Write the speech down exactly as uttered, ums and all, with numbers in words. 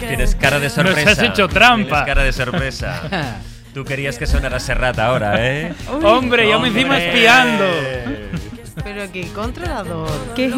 Tienes cara de sorpresa. Nos has hecho trampa. Tienes cara de sorpresa. Tú querías que sonara Serrat ahora, ¿eh? Hombre, yo me encima espiando. Pero qué controlador. ¿Qué es